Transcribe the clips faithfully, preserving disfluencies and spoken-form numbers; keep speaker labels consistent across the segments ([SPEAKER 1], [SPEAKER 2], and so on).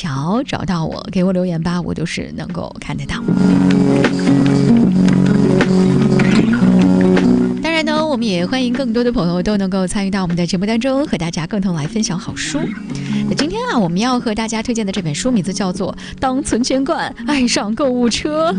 [SPEAKER 1] 桥找到我，给我留言吧，我都是能够看得到。当然呢，我们也欢迎更多的朋友都能够参与到我们的节目当中，和大家共同来分享好书。那今天啊，我们要和大家推荐的这本书名字叫做《当存钱罐爱上购物车》。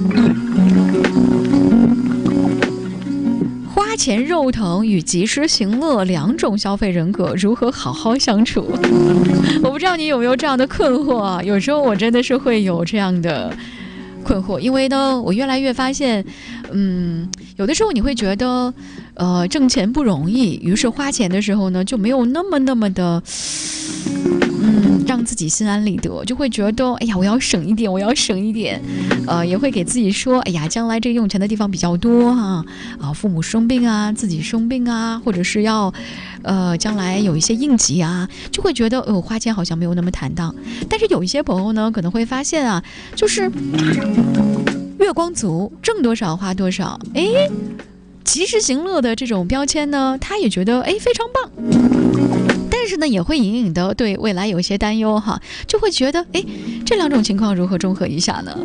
[SPEAKER 1] 花钱肉疼与及时行乐两种消费人格如何好好相处？我不知道你有没有这样的困惑啊？有时候我真的是会有这样的困惑，因为呢，我越来越发现，嗯，有的时候你会觉得，呃，挣钱不容易，于是花钱的时候呢，就没有那么那么的。嗯，让自己心安理得，就会觉得，哎呀，我要省一点，我要省一点，呃，也会给自己说，哎呀，将来这个用钱的地方比较多啊，啊，父母生病啊，自己生病啊，或者是要，呃，将来有一些应急啊，就会觉得，呃，花钱好像没有那么坦荡。但是有一些朋友呢，可能会发现啊，就是月光族，挣多少花多少，哎，及时行乐的这种标签呢，他也觉得，哎，非常棒。但是呢，也会隐隐的对未来有一些担忧哈，就会觉得，哎，这两种情况如何中和一下呢？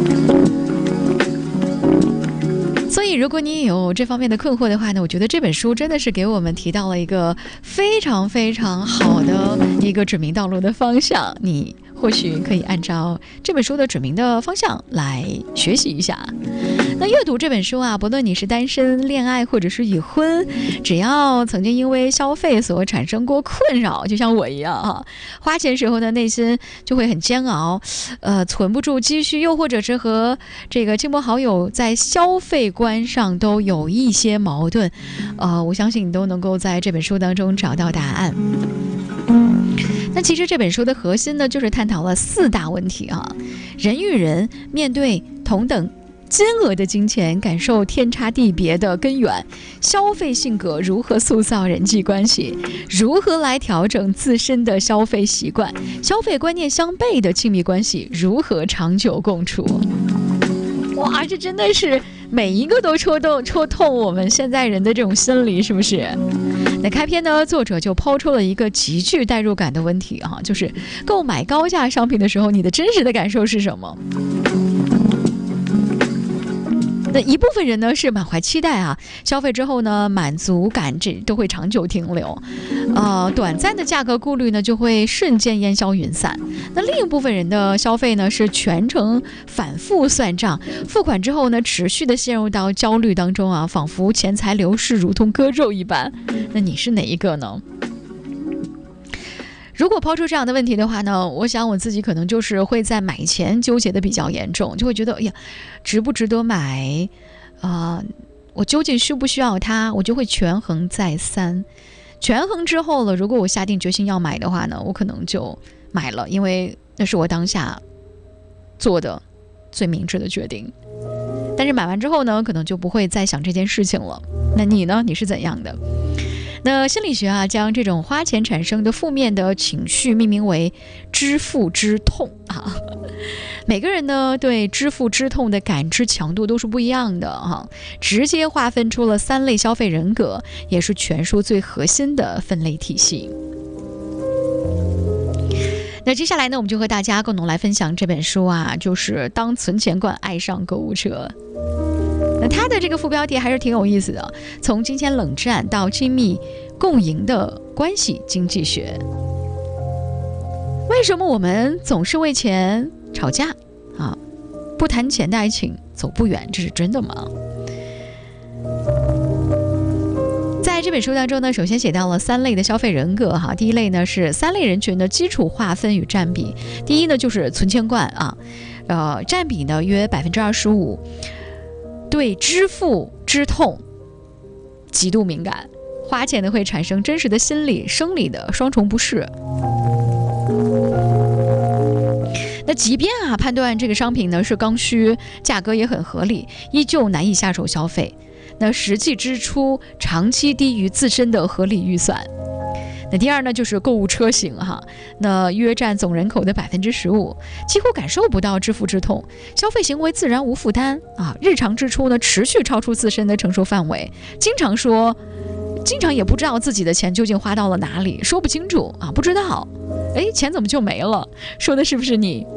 [SPEAKER 1] 所以，如果你有这方面的困惑的话呢，我觉得这本书真的是给我们提到了一个非常非常好的一个指明道路的方向，你或许可以按照这本书的指明的方向来学习一下。那阅读这本书啊，不论你是单身、恋爱或者是已婚，只要曾经因为消费所产生过困扰，就像我一样啊，花钱时候呢内心就会很煎熬，呃，存不住积蓄，又或者是和这个亲朋好友在消费观上都有一些矛盾，呃，我相信你都能够在这本书当中找到答案。那其实这本书的核心呢，就是探讨了四大问题啊，人与人面对同等金额的金钱，感受天差地别的根源，消费性格如何塑造人际关系，如何来调整自身的消费习惯，消费观念相悖的亲密关系如何长久共处。哇，这真的是每一个都戳动戳痛我们现在人的这种心理，是不是？那开篇呢，作者就抛出了一个极具代入感的问题啊，就是购买高价商品的时候，你的真实的感受是什么？那一部分人呢是满怀期待啊，消费之后呢，满足感这都会长久停留，呃，短暂的价格顾虑呢就会瞬间烟消云散。那另一部分人的消费呢是全程反复算账，付款之后呢持续的陷入到焦虑当中啊，仿佛钱财流逝如同割肉一般。那你是哪一个呢？如果抛出这样的问题的话呢，我想我自己可能就是会在买前纠结的比较严重，就会觉得哎呀，值不值得买啊、呃？我究竟需不需要它？我就会权衡再三。权衡之后了，如果我下定决心要买的话呢，我可能就买了，因为那是我当下做的最明智的决定。但是买完之后呢，可能就不会再想这件事情了。那你呢？你是怎样的？那心理学啊，将这种花钱产生的负面的情绪命名为支付之痛啊。每个人呢对支付之痛的感知强度都是不一样的哈、啊，直接划分出了三类消费人格，也是全书最核心的分类体系。那接下来呢，我们就和大家共同来分享这本书啊，就是《当存钱罐爱上购物车》。那它的这个副标题还是挺有意思的，从金钱冷战到亲密共赢的关系经济学。为什么我们总是为钱吵架啊？不谈钱的爱情走不远，这是真的吗？在这本书当中呢，首先写到了三类的消费人格哈。第一类呢是三类人群的基础划分与占比。第一呢就是存钱罐啊，呃，占比呢约百分之二十五。对支付之痛极度敏感，花钱呢会产生真实的心理、生理的双重不适。那即便啊判断这个商品呢是刚需，价格也很合理，依旧难以下手消费。那实际支出长期低于自身的合理预算。那第二呢，就是购物车型哈，那约占总人口的百分之十五，几乎感受不到支付之痛，消费行为自然无负担啊，日常支出呢持续超出自身的承受范围，经常说经常也不知道自己的钱究竟花到了哪里，说不清楚啊，不知道，哎，钱怎么就没了？说的是不是你？